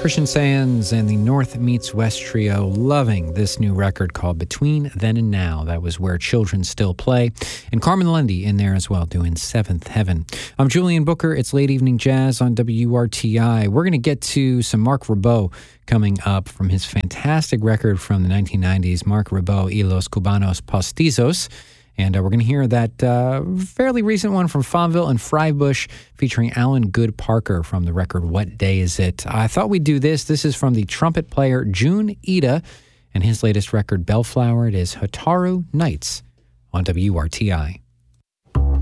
Christian Sands and the North Meets West Trio, loving this new record called Between Then and Now. That was Where Children Still Play. And Carmen Lundy in there as well, doing Seventh Heaven. I'm Julian Booker. It's Late Evening Jazz on WRTI. We're going to get to some Marc Ribot coming up from his fantastic record from the 1990s, Marc Ribot y los Cubanos Postizos. And we're going to hear that fairly recent one from Fonville and Freibush featuring Alan Good Parker from the record What Day Is It? I thought we'd do this. This is from the trumpet player Jun Ida and his latest record Bellflower. It is Hotaru Nights on WRTI.